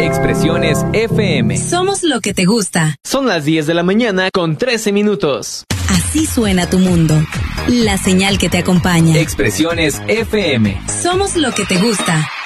Expresiones FM. Somos lo que te gusta. Son las 10 de la mañana con 13 minutos. Así suena tu mundo. La señal que te acompaña. Expresiones FM. Somos lo que te gusta.